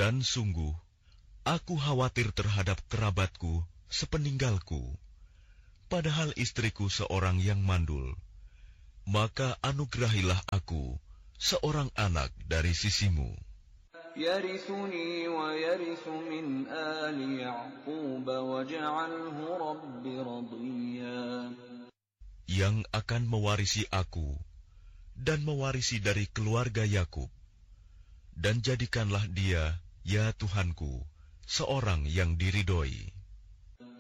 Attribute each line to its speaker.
Speaker 1: Dan sungguh, aku khawatir terhadap kerabatku sepeninggalku, padahal istriku seorang yang mandul. Maka anugerahilah aku seorang anak dari sisimu,
Speaker 2: يرثني ويرث من آل يعقوب واجعله رب رضيا,
Speaker 1: yang akan mewarisi aku dan mewarisi dari keluarga Yakub, dan jadikanlah dia, ya Tuhanku, seorang yang diridhoi.